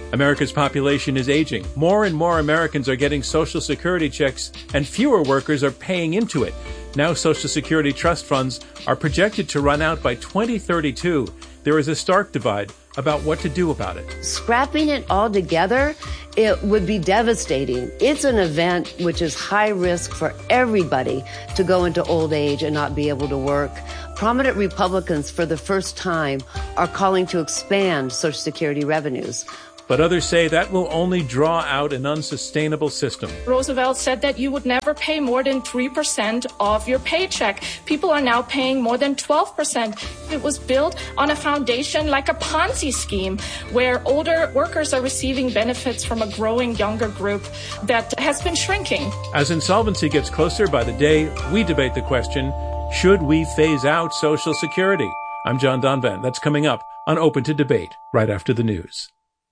America's population is aging. More and more Americans are getting Social Security checks, and fewer workers are paying into it. Now Social Security trust funds are projected to run out by 2032. There is a stark divide about what to do about it. Scrapping it all together, it would be devastating. It's an event which is high risk for everybody to go into old age and not be able to work. Prominent Republicans, for the first time, are calling to expand Social Security revenues. But others say that will only draw out an unsustainable system. Roosevelt said that you would never pay more than 3% of your paycheck. People are now paying more than 12%. It was built on a foundation like a Ponzi scheme, where older workers are receiving benefits from a growing younger group that has been shrinking. As insolvency gets closer by the day, we debate the question, should we phase out Social Security? I'm John Donvan. That's coming up on Open to Debate right after the news.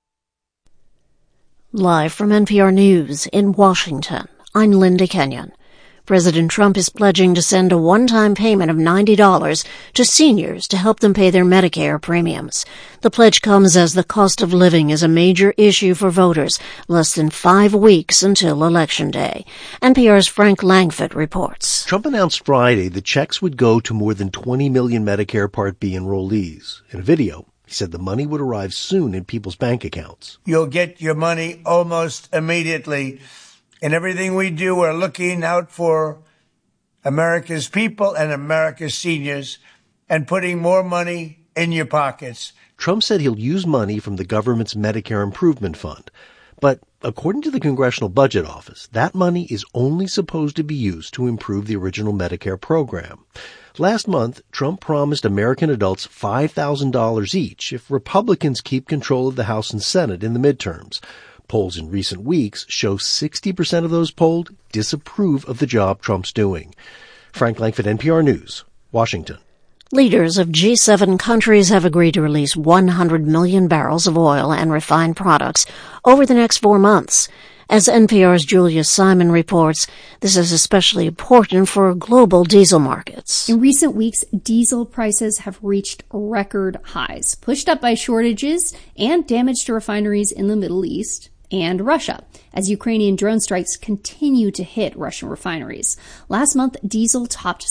Live from NPR News in Washington, I'm Linda Kenyon. President Trump is pledging to send a one-time payment of $90 to seniors to help them pay their Medicare premiums. The pledge comes as the cost of living is a major issue for voters, less than 5 weeks until Election Day. NPR's Frank Langford reports. Trump announced Friday the checks would go to more than 20 million Medicare Part B enrollees. In a video, he said the money would arrive soon in people's bank accounts. You'll get your money almost immediately. In everything we do, we're looking out for America's people and America's seniors and putting more money in your pockets. Trump said he'll use money from the government's Medicare Improvement Fund. But according to the Congressional Budget Office, that money is only supposed to be used to improve the original Medicare program. Last month, Trump promised American adults $5,000 each if Republicans keep control of the House and Senate in the midterms. Polls in recent weeks show 60% of those polled disapprove of the job Trump's doing. Frank Langford, NPR News, Washington. Leaders of G7 countries have agreed to release 100 million barrels of oil and refined products over the next 4 months. As NPR's Julia Simon reports, this is especially important for global diesel markets. In recent weeks, diesel prices have reached record highs, pushed up by shortages and damage to refineries in the Middle East and Russia, as Ukrainian drone strikes continue to hit Russian refineries. Last month, diesel topped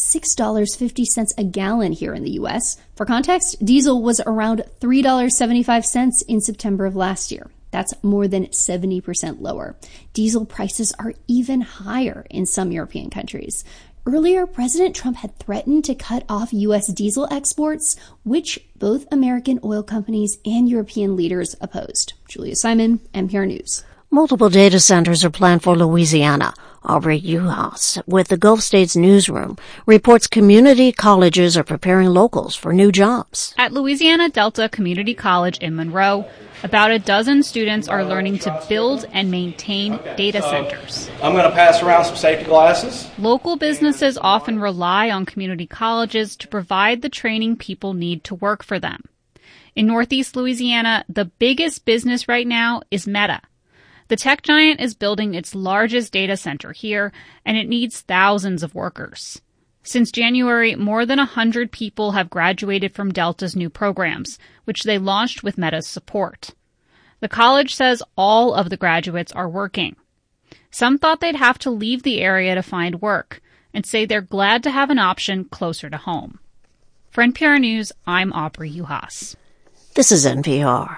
$6.50 a gallon here in the U.S. For context, diesel was around $3.75 in September of last year. That's more than 70% lower. Diesel prices are even higher in some European countries. Earlier, President Trump had threatened to cut off U.S. diesel exports, which both American oil companies and European leaders opposed. Julia Simon, NPR News. Multiple data centers are planned for Louisiana. Aubrey Uhas, with the Gulf States Newsroom, reports community colleges are preparing locals for new jobs. At Louisiana Delta Community College in Monroe, about a dozen students are learning to build and maintain data centers. I'm going to pass around some safety glasses. Local businesses often rely on community colleges to provide the training people need to work for them. In Northeast Louisiana, the biggest business right now is Meta. The tech giant is building its largest data center here, and it needs thousands of workers. Since January, more than 100 people have graduated from Delta's new programs, which they launched with Meta's support. The college says all of the graduates are working. Some thought they'd have to leave the area to find work, and say they're glad to have an option closer to home. For NPR News, I'm Aubrey Uhas. This is NPR.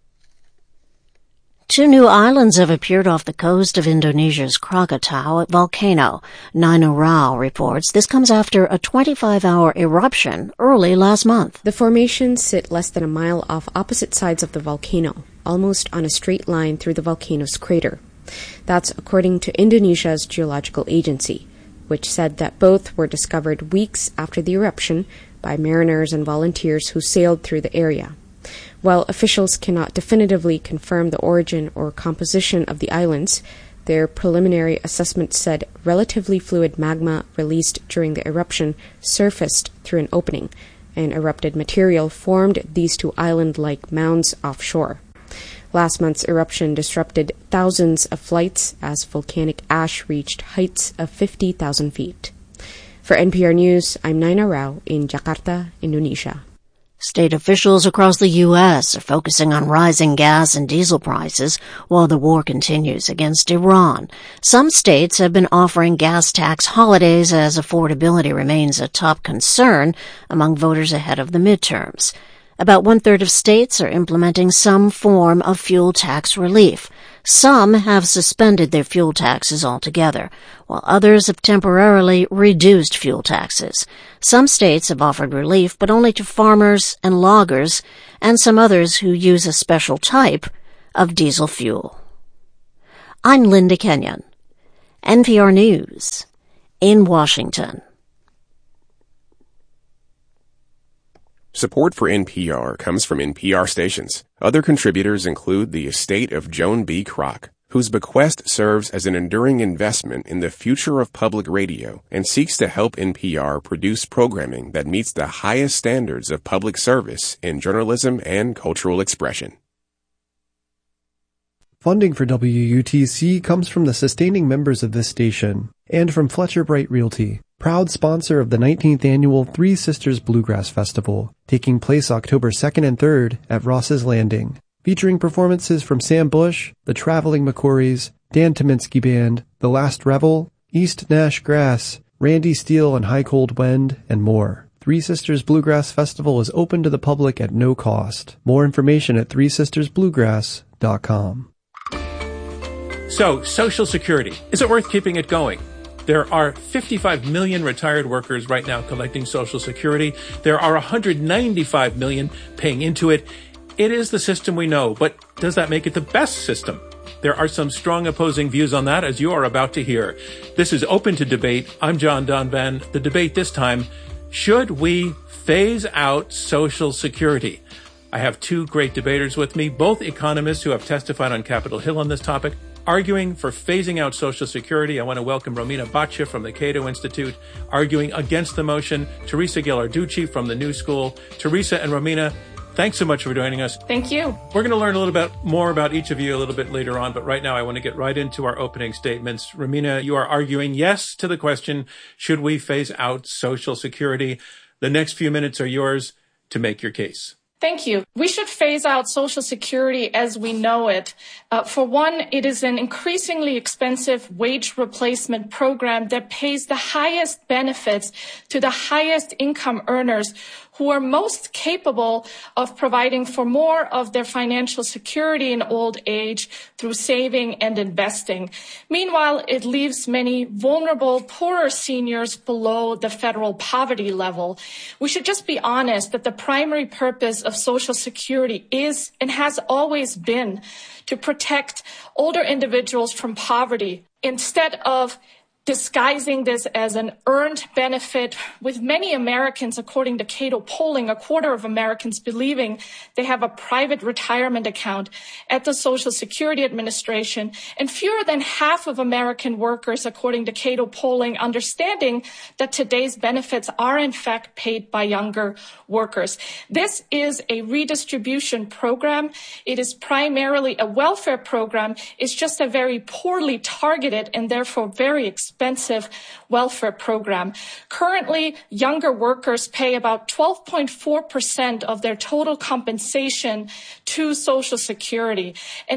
2 new islands have appeared off the coast of Indonesia's Krakatau volcano. Nina Rao reports this comes after a 25-hour eruption early last month. The formations sit less than a mile off opposite sides of the volcano, almost on a straight line through the volcano's crater. That's according to Indonesia's geological agency, which said that both were discovered weeks after the eruption by mariners and volunteers who sailed through the area. While officials cannot definitively confirm the origin or composition of the islands, their preliminary assessment said relatively fluid magma released during the eruption surfaced through an opening, and erupted material formed these 2 island-like mounds offshore. Last month's eruption disrupted thousands of flights as volcanic ash reached heights of 50,000 feet. For NPR News, I'm Nina Rao in Jakarta, Indonesia. State officials across the U.S. are focusing on rising gas and diesel prices while the war continues against Iran. Some states have been offering gas tax holidays as affordability remains a top concern among voters ahead of the midterms. About 1/3 of states are implementing some form of fuel tax relief. Some have suspended their fuel taxes altogether, while others have temporarily reduced fuel taxes. Some states have offered relief, but only to farmers and loggers, and some others who use a special type of diesel fuel. I'm Linda Kenyon, NPR News, in Washington. Support for NPR comes from NPR stations. Other contributors include the estate of Joan B. Kroc, whose bequest serves as an enduring investment in the future of public radio and seeks to help NPR produce programming that meets the highest standards of public service in journalism and cultural expression. Funding for WUTC comes from the sustaining members of this station and from Fletcher Bright Realty, proud sponsor of the 19th annual Three Sisters Bluegrass Festival, taking place October 2nd and 3rd at Ross's Landing, featuring performances from Sam Bush, the Traveling McCourys, Dan Tominski Band, The Last Revel, East Nash Grass, Randy Steele and High Cold Wind, and more. Three Sisters Bluegrass Festival is open to the public at no cost. More information at threesistersbluegrass.com. So, Social Security. Is it worth keeping it going? There are 55 million retired workers right now collecting Social Security. There are 195 million paying into it. It is the system we know, but does that make it the best system? There are some strong opposing views on that, as you are about to hear. This is Open to Debate. I'm John Donvan. The debate this time, should we phase out Social Security? I have two great debaters with me, both economists who have testified on Capitol Hill on this topic. Arguing for phasing out Social Security, I want to welcome Romina Boccia from the Cato Institute. Arguing against the motion, Teresa Ghilarducci from the New School. Teresa and Romina, thanks so much for joining us. Thank you. We're going to learn a little bit more about each of you a little bit later on, but right now I want to get right into our opening statements. Romina, you are arguing yes to the question, should we phase out Social Security? The next few minutes are yours to make your case. Thank you. We should phase out Social Security as we know it. For one, it is an increasingly expensive wage replacement program that pays the highest benefits to the highest income earners who are most capable of providing for more of their financial security in old age through saving and investing. Meanwhile, it leaves many vulnerable, poorer seniors below the federal poverty level. We should just be honest that the primary purpose of Social Security is and has always been to protect older individuals from poverty instead of disguising this as an earned benefit, with many Americans, according to Cato polling, 1/4 of Americans believing they have a private retirement account at the Social Security Administration, and fewer than half of American workers, according to Cato polling, understanding that today's benefits are in fact paid by younger workers. This is a redistribution program. It is primarily a welfare program. It's just a very poorly targeted and therefore very expensive welfare program. Currently, younger workers pay about 12.4% of their total compensation to Social Security,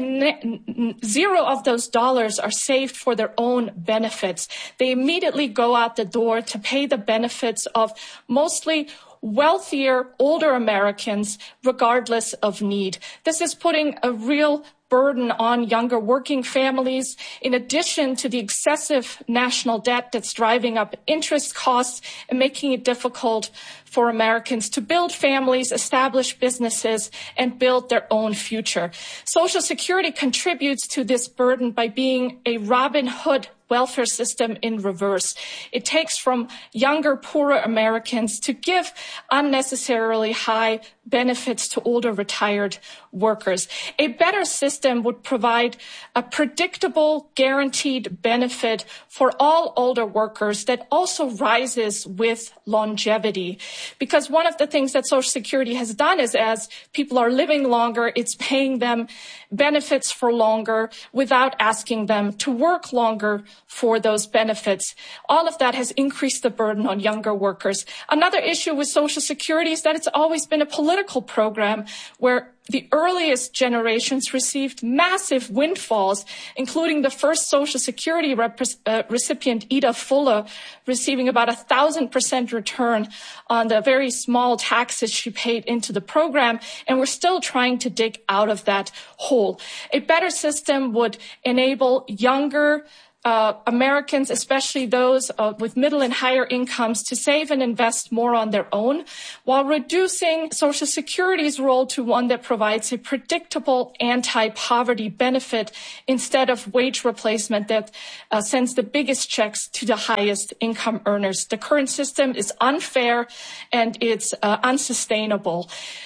and zero of those dollars are saved for their own benefits. They immediately go out the door to pay the benefits of mostly wealthier, older Americans, regardless of need. This is putting a real burden on younger working families, in addition to the excessive national debt that's driving up interest costs and making it difficult for Americans to build families, establish businesses, and build their own future. Social Security contributes to this burden by being a Robin Hood welfare system in reverse. It takes from younger, poorer Americans to give unnecessarily high benefits to older retired workers. A better system would provide a predictable, guaranteed benefit for all older workers that also rises with longevity. Because one of the things that Social Security has done is as people are living longer, it's paying them benefits for longer without asking them to work longer for those benefits. All of that has increased the burden on younger workers. Another issue with Social Security is that it's always been a political program where the earliest generations received massive windfalls, including the first Social Security recipient, Ida Fuller, receiving about 1,000% return on the very small taxes she paid into the program. And we're still trying to dig out of that hole. A better system would enable younger Americans, especially those with middle and higher incomes, to save and invest more on their own, while reducing Social Security's role to one that provides a predictable anti-poverty benefit instead of wage replacement that sends the biggest checks to the highest income earners. The current system is unfair and it's unsustainable.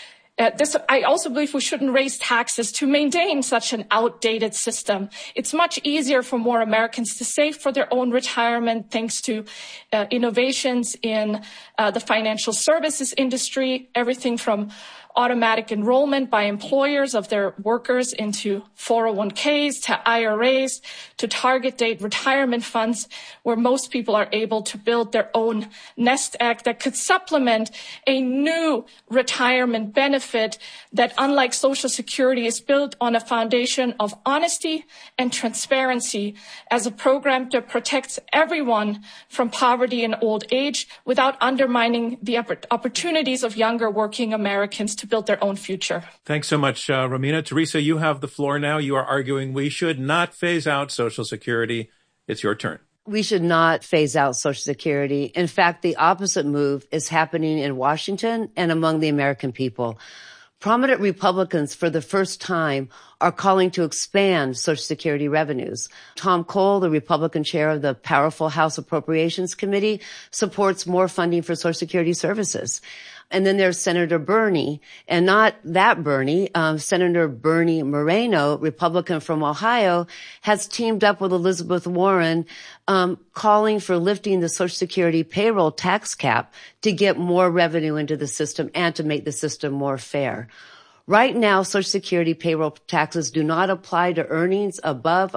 I also believe we shouldn't raise taxes to maintain such an outdated system. It's much easier for more Americans to save for their own retirement thanks to innovations in the financial services industry, everything from automatic enrollment by employers of their workers into 401ks to IRAs to target date retirement funds, where most people are able to build their own nest egg that could supplement a new retirement benefit that, unlike Social Security, is built on a foundation of honesty and transparency as a program that protects everyone from poverty and old age without undermining the opportunities of younger working Americans to build their own future. Thanks so much, Romina. Teresa, you have the floor now. You are arguing we should not phase out Social Security. It's your turn. We should not phase out Social Security. In fact, the opposite move is happening in Washington and among the American people. Prominent Republicans, for the first time, are calling to expand Social Security revenues. Tom Cole, the Republican chair of the powerful House Appropriations Committee, supports more funding for Social Security services. And then there's Senator Bernie, and not that Bernie, Senator Bernie Moreno, Republican from Ohio, has teamed up with Elizabeth Warren, calling for lifting the Social Security payroll tax cap to get more revenue into the system and to make the system more fair. Right now, Social Security payroll taxes do not apply to earnings above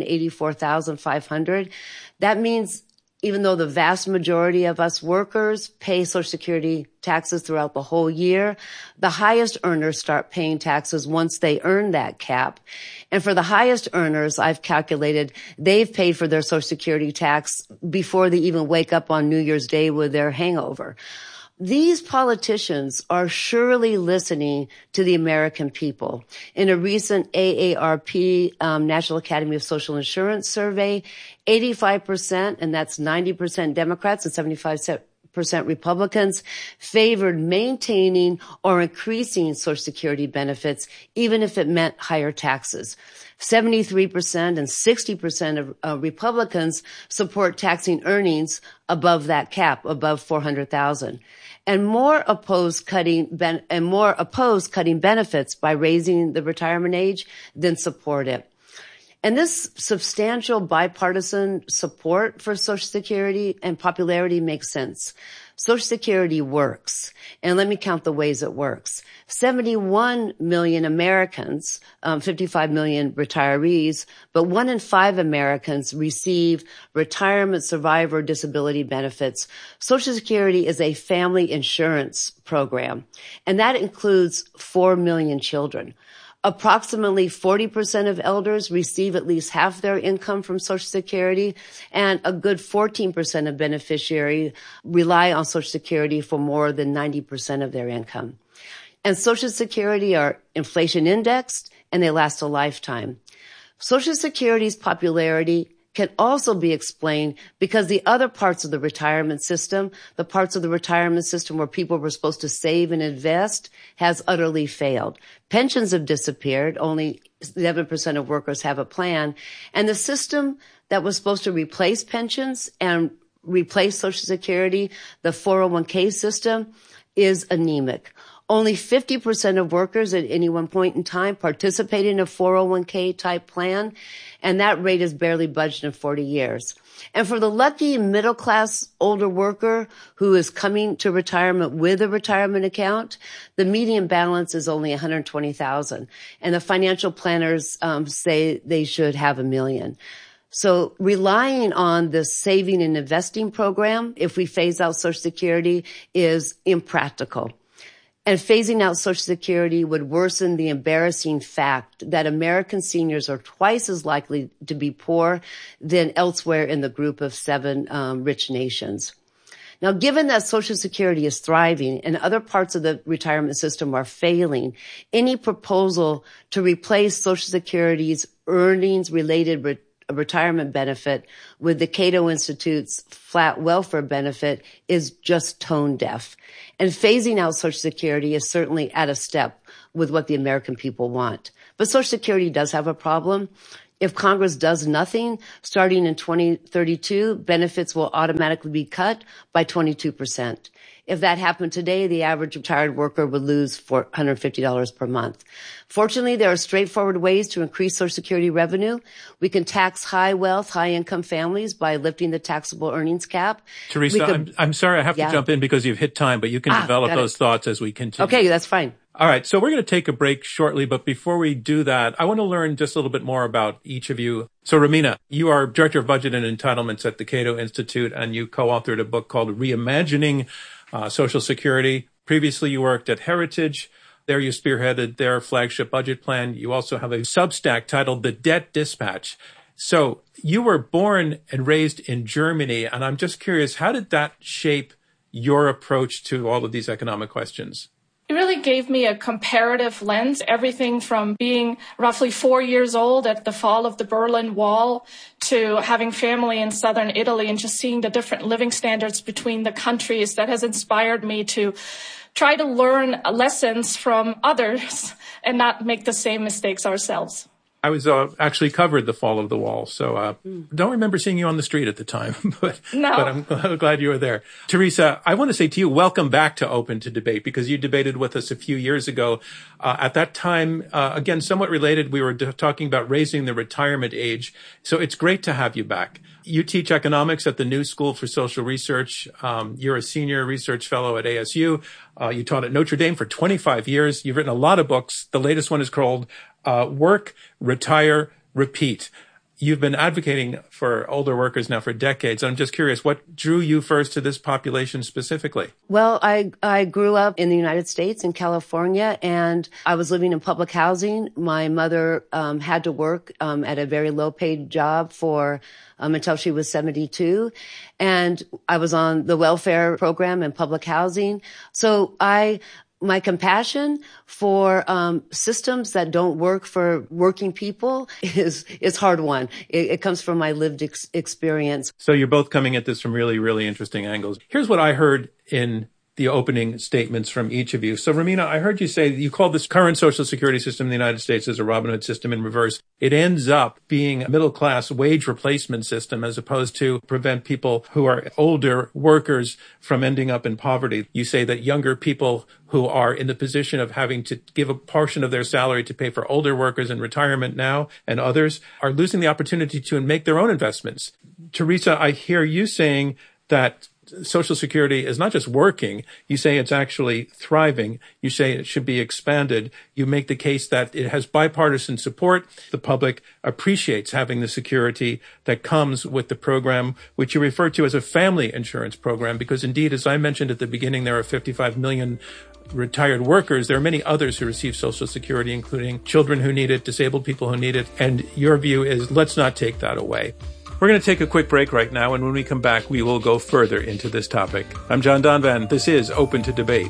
$184,500. That means even though the vast majority of us workers pay Social Security taxes throughout the whole year, the highest earners start paying taxes once they earn that cap. And for the highest earners, I've calculated they've paid for their Social Security tax before they even wake up on New Year's Day with their hangover. These politicians are surely listening to the American people. In a recent AARP, National Academy of Social Insurance survey, 85%, and that's 90% Democrats and 75% Republicans, favored maintaining or increasing Social Security benefits, even if it meant higher taxes. 73% and 60% of Republicans support taxing earnings above that cap, above $400,000. And more oppose cutting benefits by raising the retirement age than support it. And this substantial bipartisan support for Social Security and popularity makes sense. Social Security works. And let me count the ways it works. 71 million Americans, 55 million retirees, but 1 in 5 Americans receive retirement survivor disability benefits. Social Security is a family insurance program, and that includes 4 million children. Approximately 40% of elders receive at least half their income from Social Security, and a good 14% of beneficiaries rely on Social Security for more than 90% of their income. And Social Security are inflation indexed, and they last a lifetime. Social Security's popularity can also be explained because the other parts of the retirement system, the parts of the retirement system where people were supposed to save and invest, has utterly failed. Pensions have disappeared. Only 11% of workers have a plan. And the system that was supposed to replace pensions and replace Social Security, the 401k system, is anemic. Only 50% of workers at any one point in time participate in a 401k type plan, and that rate has barely budged in 40 years. And for the lucky middle-class older worker who is coming to retirement with a retirement account, the median balance is only $120,000. And the financial planners say they should have $1 million. So relying on the saving and investing program, if we phase out Social Security, is impractical. And phasing out Social Security would worsen the embarrassing fact that American seniors are twice as likely to be poor than elsewhere in the group of 7 rich nations. Now, given that Social Security is thriving and other parts of the retirement system are failing, any proposal to replace Social Security's earnings-related retirement benefit with the Cato Institute's flat welfare benefit is just tone deaf. And phasing out Social Security is certainly out of step with what the American people want. But Social Security does have a problem. If Congress does nothing, starting in 2032, benefits will automatically be cut by 22%. If that happened today, the average retired worker would lose $450 per month. Fortunately, there are straightforward ways to increase Social Security revenue. We can tax high wealth, high income families by lifting the taxable earnings cap. Teresa, I'm sorry I have to jump in because you've hit time, but you can develop those thoughts as we continue. Okay, that's fine. All right, so we're going to take a break shortly, but before we do that, I want to learn just a little bit more about each of you. So, Romina, you are Director of Budget and Entitlements at the Cato Institute, and you co-authored a book called Reimagining Social Security. Previously, you worked at Heritage. There you spearheaded their flagship budget plan. You also have a Substack titled The Debt Dispatch. So you were born and raised in Germany, and I'm just curious, how did that shape your approach to all of these economic questions? It really gave me a comparative lens, everything from being roughly 4 years old at the fall of the Berlin Wall to having family in southern Italy and just seeing the different living standards between the countries. That has inspired me to try to learn lessons from others and not make the same mistakes ourselves. I was actually covered the fall of the wall, so don't remember seeing you on the street at the time, but I'm glad you were there. Teresa, I want to say to you, welcome back to Open to Debate, because you debated with us a few years ago. At that time, again, somewhat related, we were talking about raising the retirement age, so it's great to have you back. You teach economics at the New School for Social Research. You're a senior research fellow at ASU. You taught at Notre Dame for 25 years. You've written a lot of books. The latest one is called Work, Retire, Repeat. You've been advocating for older workers now for decades. I'm just curious, what drew you first to this population specifically? Well, I grew up in the United States, in California, and I was living in public housing. My mother had to work at a very low-paid job for until she was 72. And I was on the welfare program in public housing. So my compassion for systems that don't work for working people is hard won. It comes from my lived experience. So you're both coming at this from really, really interesting angles. Here's what I heard in the opening statements from each of you. So, Romina, I heard you say that you call this current Social Security system in the United States as a Robin Hood system in reverse. It ends up being a middle-class wage replacement system as opposed to prevent people who are older workers from ending up in poverty. You say that younger people who are in the position of having to give a portion of their salary to pay for older workers in retirement now and others are losing the opportunity to make their own investments. Teresa, I hear you saying that Social Security is not just working. You say it's actually thriving. You say it should be expanded. You make the case that it has bipartisan support. The public appreciates having the security that comes with the program, which you refer to as a family insurance program, because indeed, as I mentioned at the beginning, there are 55 million retired workers. There are many others who receive Social Security, including children who need it, disabled people who need it. And your view is, let's not take that away. We're going to take a quick break right now, and when we come back, we will go further into this topic. I'm John Donvan. This is Open to Debate.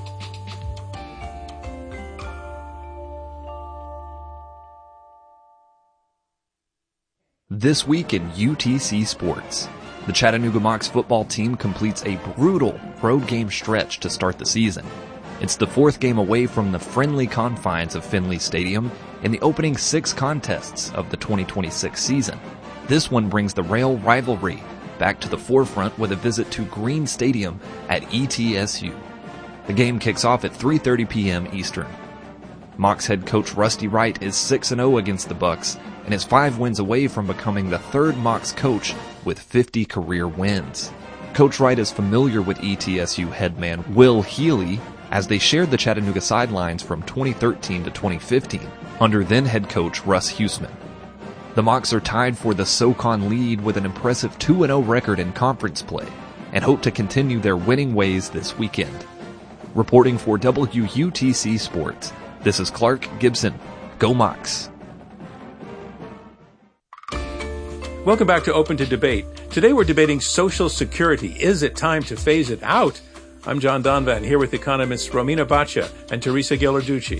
This week in UTC Sports, the Chattanooga Mocs football team completes a brutal road game stretch to start the season. It's the fourth game away from the friendly confines of Finley Stadium in the opening 6 contests of the 2026 season. This one brings the Rail rivalry back to the forefront with a visit to Green Stadium at ETSU. The game kicks off at 3:30 p.m. Eastern. Mocs head coach Rusty Wright is 6-0 against the Bucks and is 5 wins away from becoming the third Mocs coach with 50 career wins. Coach Wright is familiar with ETSU headman Will Healy as they shared the Chattanooga sidelines from 2013 to 2015 under then head coach Russ Huesman. The Mocs are tied for the SoCon lead with an impressive 2-0 record in conference play and hope to continue their winning ways this weekend. Reporting for WUTC Sports, this is Clark Gibson. Go Mocs! Welcome back to Open to Debate. Today we're debating Social Security. Is it time to phase it out? I'm John Donvan, here with economists Romina Baccia and Teresa Ghilarducci.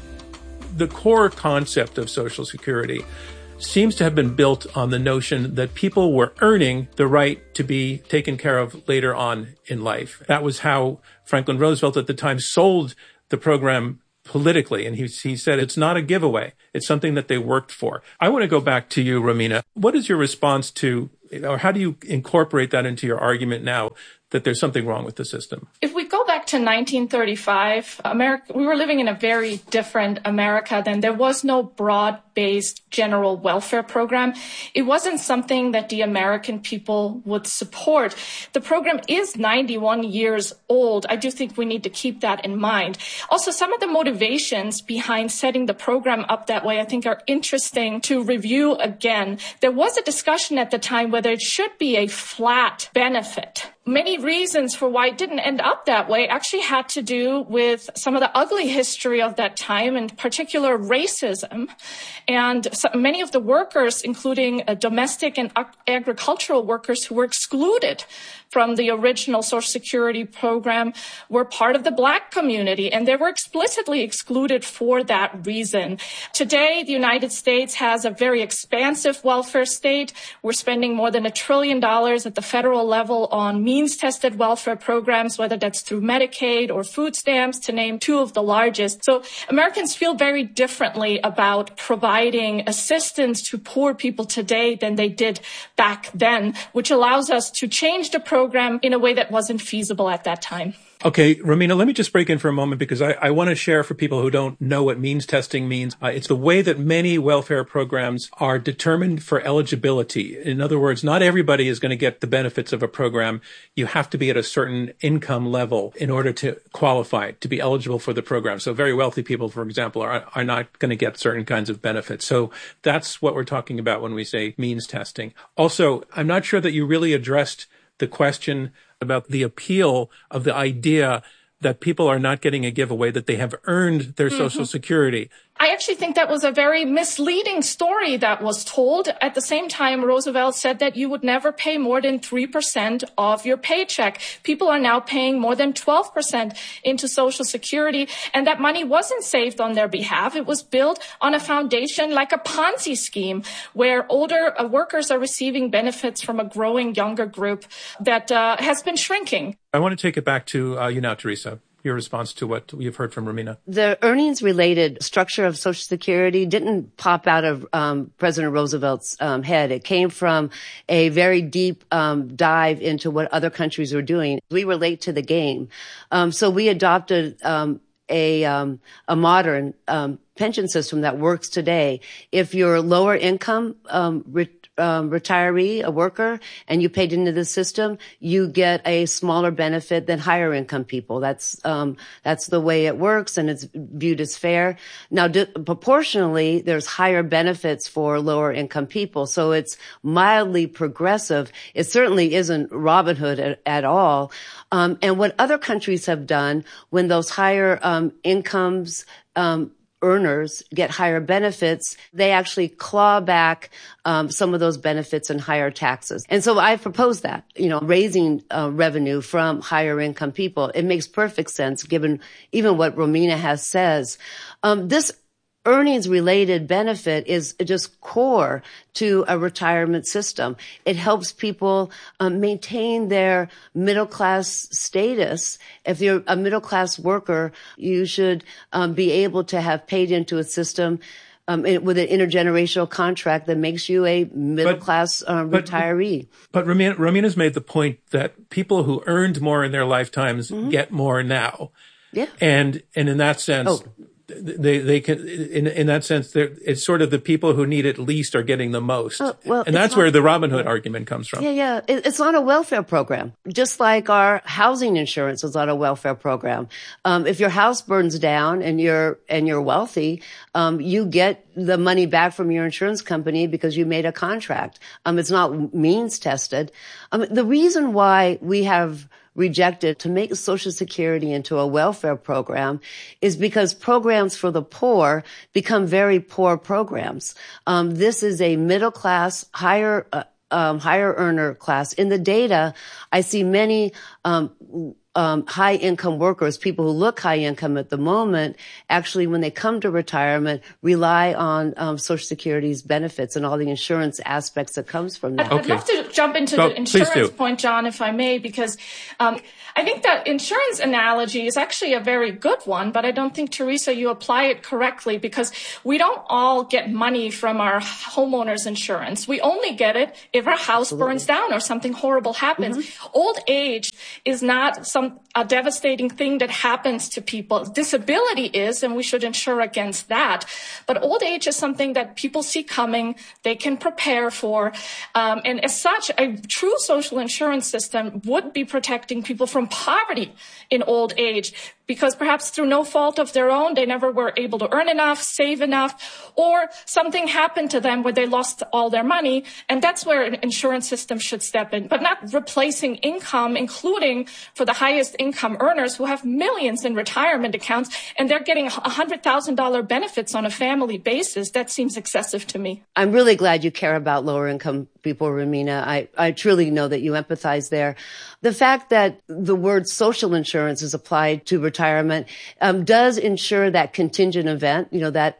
The core concept of Social Security seems to have been built on the notion that people were earning the right to be taken care of later on in life. That was how Franklin Roosevelt at the time sold the program politically. And he said it's not a giveaway. It's something that they worked for. I want to go back to you, Romina. What is your response to, or how do you incorporate that into your argument now that there's something wrong with the system? If we go back to 1935, we were living in a very different America then. There was no broad-based general welfare program. It wasn't something that the American people would support. The program is 91 years old. I do think we need to keep that in mind. Also, some of the motivations behind setting the program up that way, I think, are interesting to review again. There was a discussion at the time whether it should be a flat benefit. Many reasons for why it didn't end up that way actually had to do with some of the ugly history of that time, in particular racism. And many of the workers, including domestic and agricultural workers who were excluded from the original Social Security program, were part of the Black community, and they were explicitly excluded for that reason. Today, the United States has a very expansive welfare state. We're spending more than $1 trillion at the federal level on means-tested welfare programs, whether that's through Medicaid or food stamps, to name two of the largest. So Americans feel very differently about providing assistance to poor people today than they did back then, which allows us to change the program in a way that wasn't feasible at that time. Okay, Romina, let me just break in for a moment because I want to share for people who don't know what means testing means. It's the way that many welfare programs are determined for eligibility. In other words, not everybody is going to get the benefits of a program. You have to be at a certain income level in order to qualify to be eligible for the program. So very wealthy people, for example, are not going to get certain kinds of benefits. So that's what we're talking about when we say means testing. Also, I'm not sure that you really addressed the question about the appeal of the idea that people are not getting a giveaway, that they have earned their Social Security. I actually think that was a very misleading story that was told. At the same time, Roosevelt said that you would never pay more than 3% of your paycheck. People are now paying more than 12% into Social Security, and that money wasn't saved on their behalf. It was built on a foundation like a Ponzi scheme, where older workers are receiving benefits from a growing younger group that has been shrinking. I want to take it back to you now, Teresa. Your response to what you've heard from Romina. The earnings-related structure of Social Security didn't pop out of President Roosevelt's head. It came from a very deep dive into what other countries were doing. We were late to the game. So we adopted a modern pension system that works today. If you're lower income retiree, a worker, and you paid into the system, you get a smaller benefit than higher income people. That's the way it works, and it's viewed as fair. Now, proportionally, there's higher benefits for lower income people, so it's mildly progressive. It certainly isn't Robin Hood at all. And what other countries have done when those higher incomes earners get higher benefits, they actually claw back some of those benefits and higher taxes. And so I propose that, raising revenue from higher income people. It makes perfect sense given even what Romina says. This earnings-related benefit is just core to a retirement system. It helps people maintain their middle-class status. If you're a middle-class worker, you should be able to have paid into a system with an intergenerational contract that makes you a middle-class retiree. But Romina's made the point that people who earned more in their lifetimes get more now. Yeah. And in that sense, they can, in that sense, it's sort of the people who need it least are getting the most. And that's where the Robin Hood argument comes from. Yeah. It's not a welfare program. Just like our housing insurance is not a welfare program. If your house burns down and you're wealthy, you get the money back from your insurance company because you made a contract. It's not means tested. The reason why we have rejected to make Social Security into a welfare program is because programs for the poor become very poor programs. This is a middle class, higher earner class. In the data, I see many high income workers, people who look high income at the moment, actually when they come to retirement, rely on Social Security's benefits and all the insurance aspects that comes from that. I'd love to jump into the insurance point, John, if I may, because I think that insurance analogy is actually a very good one, but I don't think, Teresa, you apply it correctly, because we don't all get money from our homeowner's insurance. We only get it if our house burns down or something horrible happens. Mm-hmm. Old age is not a devastating thing that happens to people. Disability is, and we should insure against that. But old age is something that people see coming, they can prepare for. And as such, a true social insurance system would be protecting people from poverty in old age, because perhaps through no fault of their own, they never were able to earn enough, save enough, or something happened to them where they lost all their money. And that's where an insurance system should step in, but not replacing income, including for the highest income earners who have millions in retirement accounts, and they're getting $100,000 benefits on a family basis. That seems excessive to me. I'm really glad you care about lower income people, Romina. I truly know that you empathize there. The fact that the word social insurance is applied to retirement does ensure that contingent event,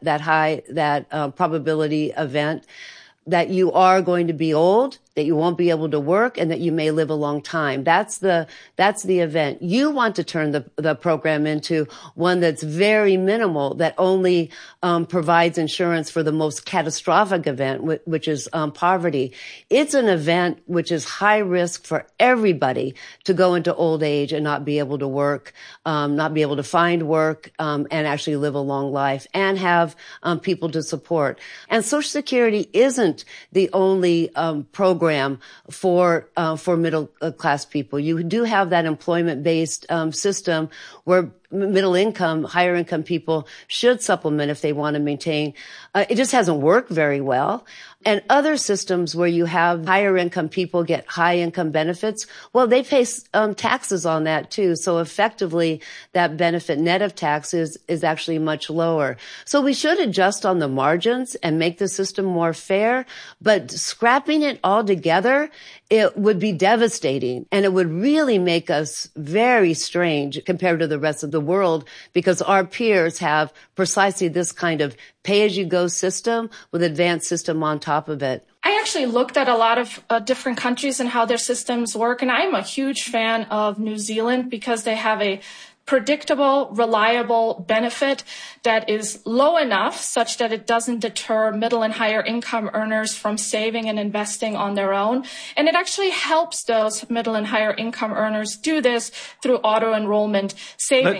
that probability event, that you are going to be old, that you won't be able to work, and that you may live a long time. That's the event. You want to turn the program into one that's very minimal, that only provides insurance for the most catastrophic event, which is poverty. It's an event which is high risk for everybody to go into old age and not be able to work, not be able to find work, and actually live a long life and have people to support. And Social Security isn't the only program for middle class people. You do have that employment-based system where middle income, higher income people should supplement if they want to maintain. It just hasn't worked very well. And other systems where you have higher income people get high income benefits, well, they pay taxes on that too. So effectively, that benefit net of taxes is actually much lower. So we should adjust on the margins and make the system more fair, but scrapping it all together, it would be devastating, and it would really make us very strange compared to the rest of the world, because our peers have precisely this kind of pay-as-you-go system with advanced system on top of it. I actually looked at a lot of different countries and how their systems work, and I'm a huge fan of New Zealand because they have a predictable, reliable benefit that is low enough such that it doesn't deter middle and higher income earners from saving and investing on their own. And it actually helps those middle and higher income earners do this through auto-enrollment savings.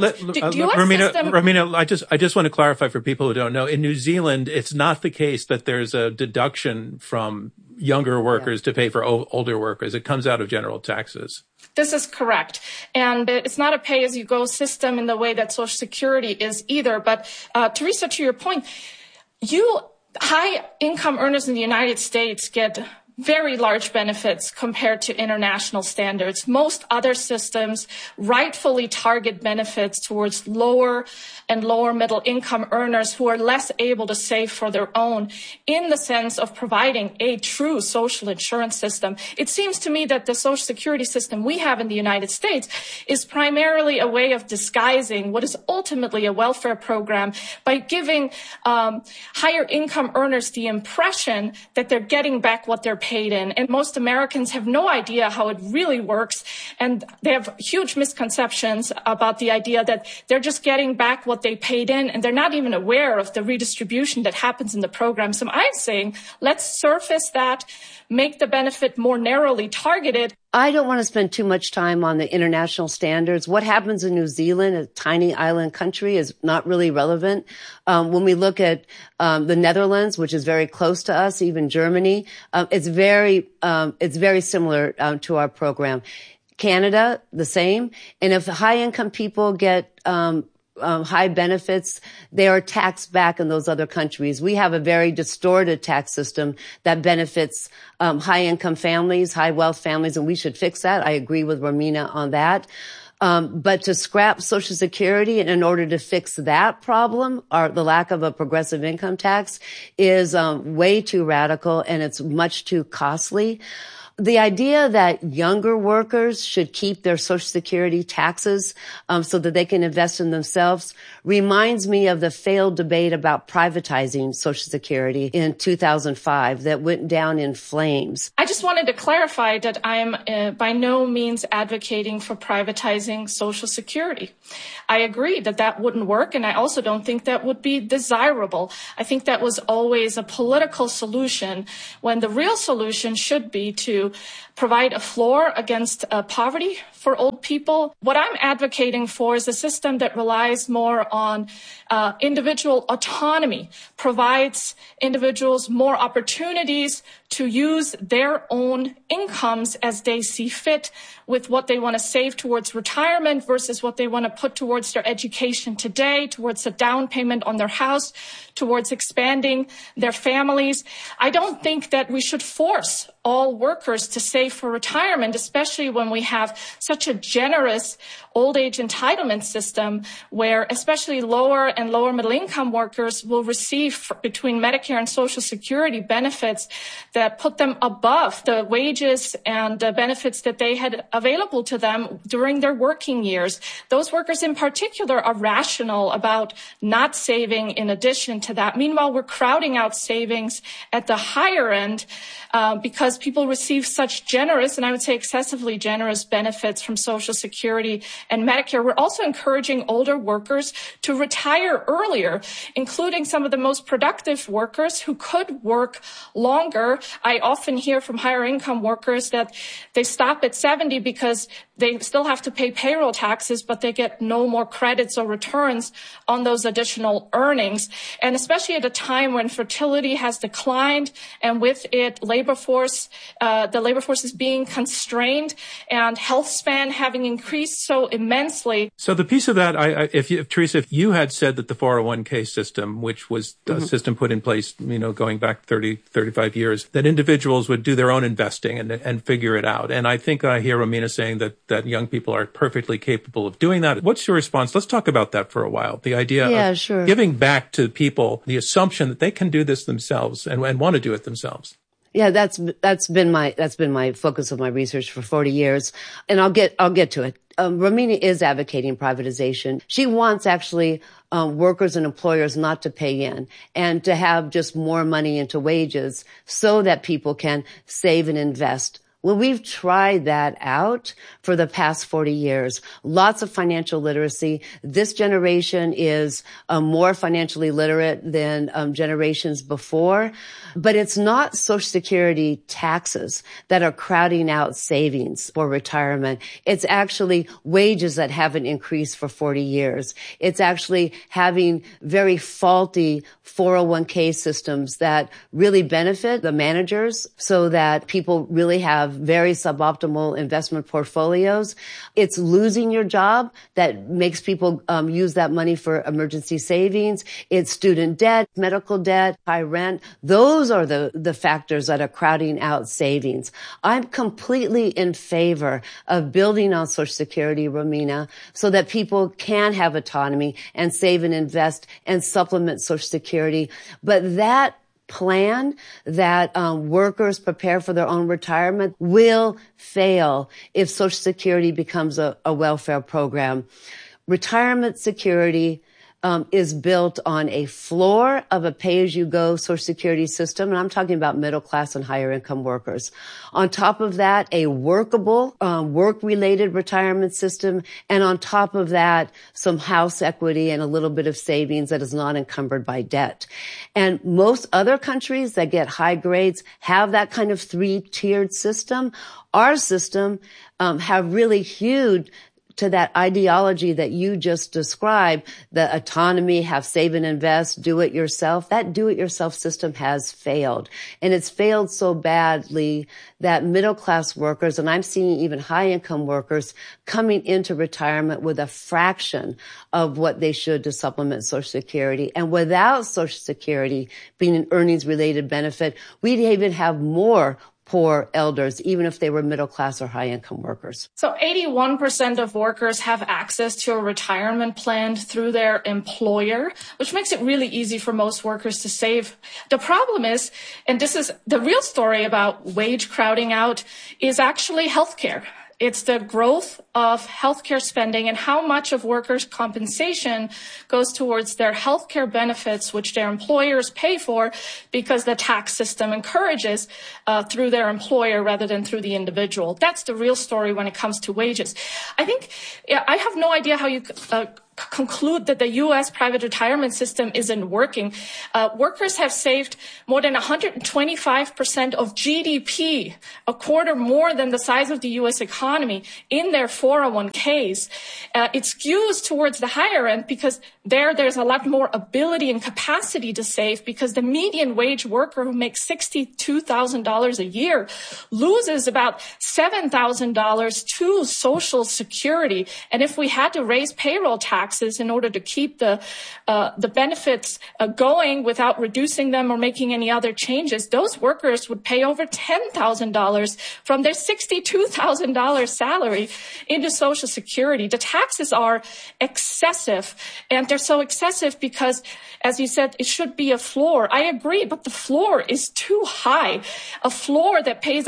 Romina, I just want to clarify for people who don't know. In New Zealand, it's not the case that there's a deduction from younger workers to pay for older workers. It comes out of general taxes. This is correct. And it's not a pay-as-you-go system in the way that Social Security is either. But Teresa, to your point, high-income earners in the United States get very large benefits compared to international standards. Most other systems rightfully target benefits towards lower and lower middle income earners who are less able to save for their own, in the sense of providing a true social insurance system. It seems to me that the Social Security system we have in the United States is primarily a way of disguising what is ultimately a welfare program by giving higher income earners the impression that they're getting back what they're paid in. And most Americans have no idea how it really works. And they have huge misconceptions about the idea that they're just getting back what they paid in, and they're not even aware of the redistribution that happens in the program. So I'm saying, let's surface that, make the benefit more narrowly targeted. I don't want to spend too much time on the international standards. What happens in New Zealand, a tiny island country, is not really relevant. When we look at the Netherlands, which is very close to us, even Germany, it's very similar to our program. Canada, the same. And if high-income people get high benefits, they are taxed back in those other countries. We have a very distorted tax system that benefits high-income families, high-wealth families, and we should fix that. I agree with Romina on that. But to scrap Social Security in order to fix that problem, or the lack of a progressive income tax, is way too radical, and it's much too costly. The idea that younger workers should keep their Social Security taxes so that they can invest in themselves reminds me of the failed debate about privatizing Social Security in 2005 that went down in flames. I just wanted to clarify that I am by no means advocating for privatizing Social Security. I agree that that wouldn't work, and I also don't think that would be desirable. I think that was always a political solution when the real solution should be to provide a floor against poverty for old people. What I'm advocating for is a system that relies more on individual autonomy, provides individuals more opportunities to use their own incomes as they see fit with what they want to save towards retirement versus what they want to put towards their education today, towards a down payment on their house, towards expanding their families. I don't think that we should force all workers to save for retirement, especially when we have such a generous old age entitlement system where especially lower and lower middle income workers will receive between Medicare and Social Security benefits that put them above the wages and the benefits that they had available to them during their working years. Those workers in particular are rational about not saving in addition to that. Meanwhile, we're crowding out savings at the higher end because people receive such generous, and I would say excessively generous, benefits from Social Security and Medicare. We're also encouraging older workers to retire earlier, including some of the most productive workers who could work longer. I often hear from higher income workers that they stop at 70 because they still have to pay payroll taxes, but they get no more credits or returns on those additional earnings. And especially at a time when fertility has declined and with it the labor force is being constrained and health span having increased so immensely. So the piece of that, Teresa, if you had said that the 401k system, which was a system put in place, going back 30, 35 years, that individuals would do their own investing and figure it out. And I think I hear Romina saying that young people are perfectly capable of doing that. What's your response? Let's talk about that for a while. The idea of giving back to people the assumption that they can do this themselves and want to do it themselves. Yeah, that's been my focus of my research for 40 years, and I'll get to it. Romina is advocating privatization. She wants actually workers and employers not to pay in and to have just more money into wages so that people can save and invest. Well, we've tried that out for the past 40 years. Lots of financial literacy. This generation is more financially literate than generations before. But it's not Social Security taxes that are crowding out savings for retirement. It's actually wages that haven't increased for 40 years. It's actually having very faulty 401k systems that really benefit the managers so that people really have very suboptimal investment portfolios. It's losing your job that makes people use that money for emergency savings. It's student debt, medical debt, high rent. Those are the factors that are crowding out savings. I'm completely in favor of building on Social Security, Romina, so that people can have autonomy and save and invest and supplement Social Security. But that plan that workers prepare for their own retirement will fail if Social Security becomes a welfare program. Retirement security is built on a floor of a pay-as-you-go Social Security system, and I'm talking about middle-class and higher-income workers. On top of that, a workable, work-related retirement system, and on top of that, some house equity and a little bit of savings that is not encumbered by debt. And most other countries that get high grades have that kind of three-tiered system. Our system have really hewed to that ideology that you just described, the autonomy, have, save, and invest, do it yourself. That do it yourself system has failed. And it's failed so badly that middle class workers, and I'm seeing even high income workers, coming into retirement with a fraction of what they should to supplement Social Security. And without Social Security being an earnings related benefit, we'd even have more poor elders, even if they were middle class or high income workers. So 81% of workers have access to a retirement plan through their employer, which makes it really easy for most workers to save. The problem is, and this is the real story about wage crowding out, is actually healthcare. It's the growth of healthcare spending and how much of workers' compensation goes towards their healthcare benefits, which their employers pay for because the tax system encourages through their employer rather than through the individual. That's the real story when it comes to wages. I think I have no idea how you conclude that the U.S. private retirement system isn't working. Workers have saved more than 125% of GDP, a quarter more than the size of the U.S. economy, in their 401ks. It skews towards the higher end because there's a lot more ability and capacity to save, because the median wage worker who makes $62,000 a year loses about $7,000 to Social Security. And if we had to raise payroll taxes in order to keep the benefits going without reducing them or making any other changes, those workers would pay over $10,000 from their $62,000 salary into Social Security. The taxes are excessive, and they're so excessive because, as you said, it should be a floor. I agree, but the floor is too high. A floor that pays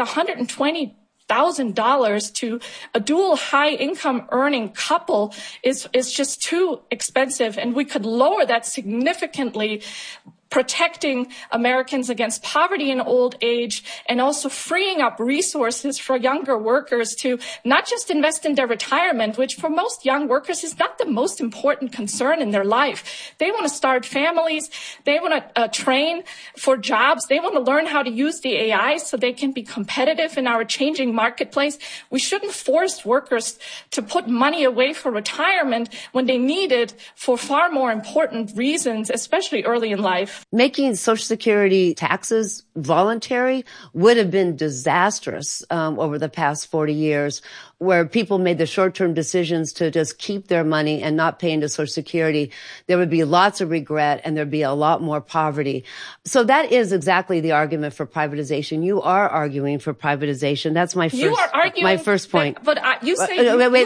$120,000 to a dual high income earning couple is just too expensive, and we could lower that significantly, protecting Americans against poverty in old age, and also freeing up resources for younger workers to not just invest in their retirement, which for most young workers is not the most important concern in their life. They want to start families. They want to train for jobs. They want to learn how to use the AI so they can be competitive in our changing marketplace. We shouldn't force workers to put money away for retirement when they need it for far more important reasons, especially early in life. Making Social Security taxes voluntary would have been disastrous over the past 40 years, where people made the short-term decisions to just keep their money and not pay into Social Security. There would be lots of regret, and there'd be a lot more poverty. So that is exactly the argument for privatization. You are arguing for privatization. That's my first, you are arguing my first point. But you say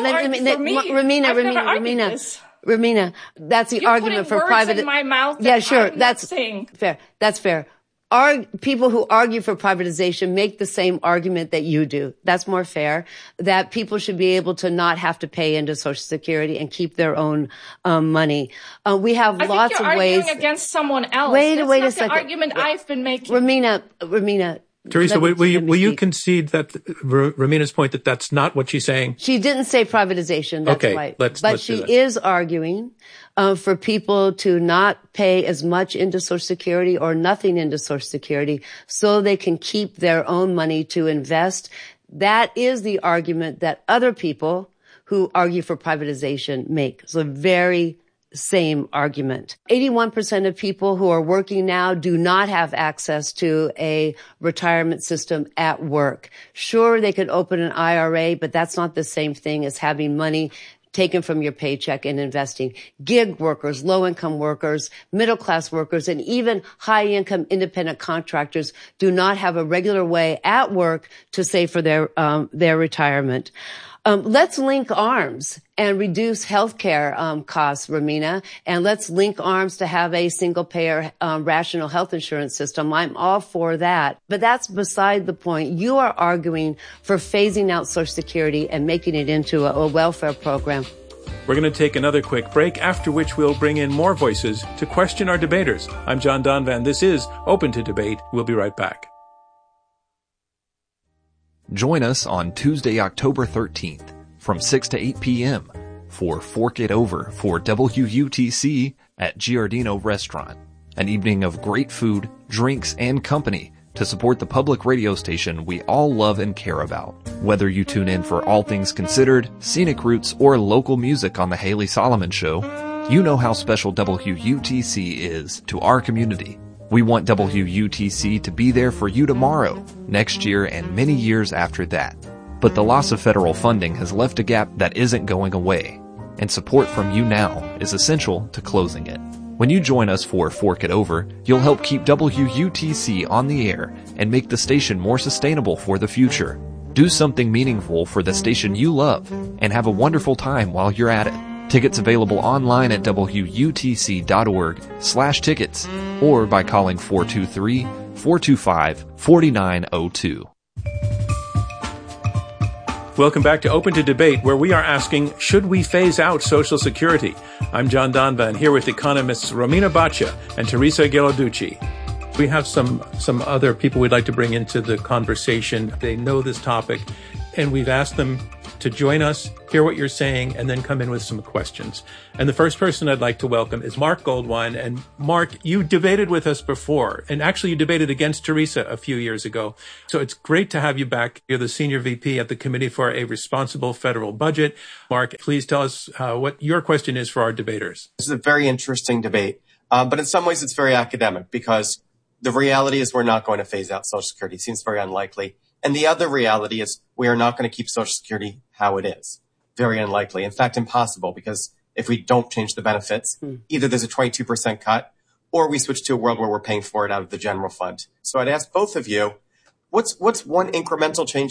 Romina, that's the argument for private. In my mouth. Yeah, sure. That's fair. That's fair. People who argue for privatization make the same argument that you do. That's more fair. That people should be able to not have to pay into Social Security and keep their own money. We have lots of ways. You're arguing against someone else. Wait a second. The argument I've been making. Romina. Teresa, will you concede that Romina's point that that's not what she's saying? She didn't say privatization. That's okay, right. Let's she is arguing for people to not pay as much into Social Security or nothing into Social Security so they can keep their own money to invest. That is the argument that other people who argue for privatization make. So very same argument. 81% of people who are working now do not have access to a retirement system at work. Sure, they could open an IRA, but that's not the same thing as having money taken from your paycheck and investing. Gig workers, low-income workers, middle-class workers, and even high-income independent contractors do not have a regular way at work to save for their retirement. Let's link arms and reduce healthcare costs, Romina, and let's link arms to have a single-payer rational health insurance system. I'm all for that, but that's beside the point. You are arguing for phasing out Social Security and making it into a welfare program. We're going to take another quick break, after which we'll bring in more voices to question our debaters. I'm John Donvan. This is Open to Debate. We'll be right back. Join us on Tuesday, October 13th from 6 to 8 p.m. for Fork It Over for WUTC at Giardino Restaurant. An evening of great food, drinks, and company to support the public radio station we all love and care about. Whether you tune in for All Things Considered, Scenic Roots, or local music on The Haley Solomon Show, you know how special WUTC is to our community. We want WUTC to be there for you tomorrow, next year, and many years after that. But the loss of federal funding has left a gap that isn't going away, and support from you now is essential to closing it. When you join us for Fork It Over, you'll help keep WUTC on the air and make the station more sustainable for the future. Do something meaningful for the station you love and have a wonderful time while you're at it. Tickets available online at WUTC.org/tickets or by calling 423-425-4902. Welcome back to Open to Debate, where we are asking, should we phase out Social Security? I'm John Donvan, here with economists Romina Baccia and Teresa Ghilarducci. We have some other people we'd like to bring into the conversation. They know this topic, and we've asked them to join us, hear what you're saying, and then come in with some questions. And the first person I'd like to welcome is Mark Goldwine. And Mark, you debated with us before, and actually you debated against Teresa a few years ago. So it's great to have you back. You're the Senior VP at the Committee for a Responsible Federal Budget. Mark, please tell us what your question is for our debaters. This is a very interesting debate, but in some ways it's very academic because the reality is we're not going to phase out Social Security. It seems very unlikely. And the other reality is we are not going to keep Social Security how it is. Very unlikely. In fact, impossible, because if we don't change the benefits, either there's a 22% cut or we switch to a world where we're paying for it out of the general fund. So I'd ask both of you, what's one incremental change